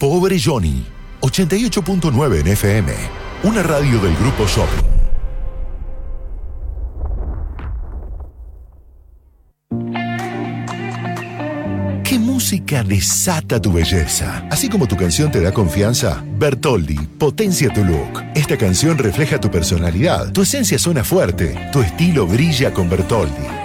Pobre Johnny, 88.9 en FM, una radio del Grupo Shopping. ¿Qué música desata tu belleza? Así como tu canción te da confianza, Bertoldi potencia tu look. Esta canción refleja tu personalidad, tu esencia suena fuerte, tu estilo brilla con Bertoldi.